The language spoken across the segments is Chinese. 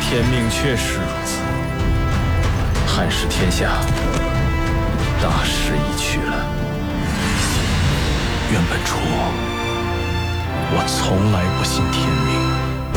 天命确实如此，汉室天下，大势已去了。原本初我从来不信天命。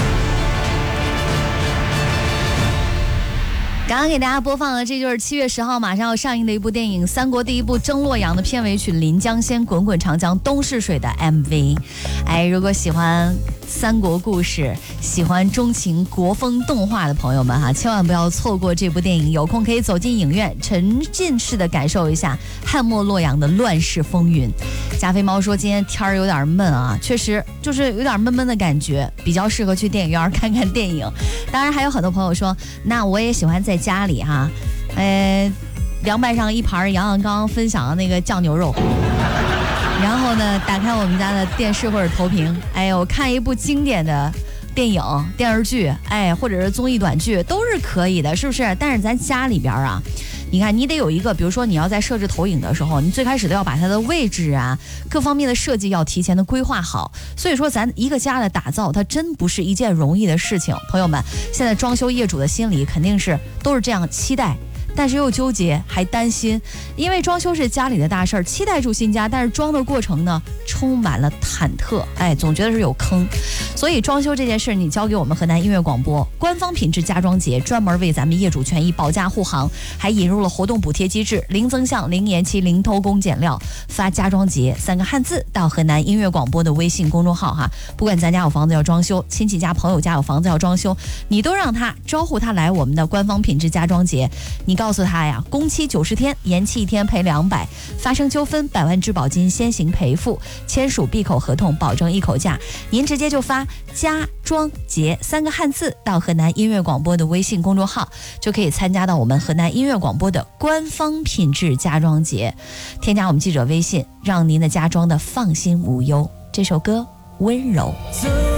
刚刚给大家播放的，这就是7月10号马上要上映的一部电影《三国第一部征洛阳》的片尾曲《临江仙·滚滚长江东逝水》的 MV。如果喜欢三国故事，喜欢钟情国风动画的朋友们哈，千万不要错过这部电影。有空可以走进影院，沉浸式的感受一下汉末洛阳的乱世风云。加菲猫说今天天儿有点闷啊，确实就是有点闷闷的感觉，比较适合去电影院看看电影。当然还有很多朋友说，那我也喜欢在家里哈，凉拌上一盘杨洋刚刚分享的那个酱牛肉，然后呢打开我们家的电视或者投屏，我看一部经典的电影电视剧，或者是综艺短剧都是可以的，是不是？但是咱家里边啊，你看你得有一个，比如说你要在设置投影的时候，你最开始都要把它的位置啊各方面的设计要提前的规划好。所以说咱一个家的打造它真不是一件容易的事情。朋友们，现在装修业主的心里肯定是都是这样期待，但是又纠结还担心，因为装修是家里的大事儿，期待住新家，但是装的过程呢充满了忐忑，总觉得是有坑。所以装修这件事你交给我们河南音乐广播官方品质家装节，专门为咱们业主权益保驾护航，还引入了活动补贴机制，零增项、零延期、零偷工减料，发家装节3个汉字到河南音乐广播的微信公众号哈。不管咱家有房子要装修，亲戚家朋友家有房子要装修，你都让他招呼他来我们的官方品质家装节。你告诉他呀，工期90天，延期1天赔200，发生纠纷100万质保金先行赔付，签署闭口合同，保证一口价。您直接就发家装节3个汉字到河南音乐广播的微信公众号，就可以参加到我们河南音乐广播的官方品质家装节。添加我们记者微信，让您的家装的放心无忧。这首歌温柔。